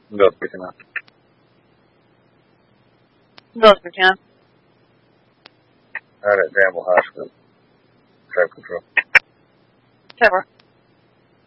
Здравствуйте. Здравствуйте. I had a Gamble High School track control. Trevor.